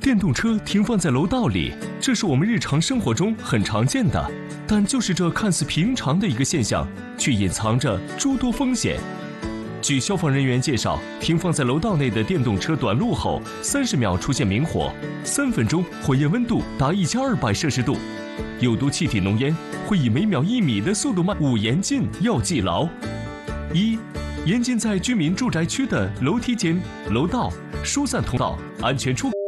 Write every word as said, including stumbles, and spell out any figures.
电动车停放在楼道里，这是我们日常生活中很常见的，但就是这看似平常的一个现象，却隐藏着诸多风险。据消防人员介绍，停放在楼道内的电动车短路后，三十秒出现明火，三分钟火焰温度达一千二百摄氏度，有毒气体浓烟会以每秒一米的速度蔓延。五严禁要记牢：一、严禁在居民住宅区的楼梯间、楼道疏散通道、安全出口。